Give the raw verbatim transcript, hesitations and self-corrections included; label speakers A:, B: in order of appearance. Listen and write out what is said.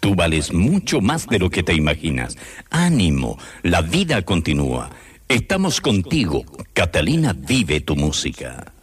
A: Tú vales mucho más de lo que te imaginas. Ánimo, la vida continúa. Estamos contigo. Catalina vive tu música.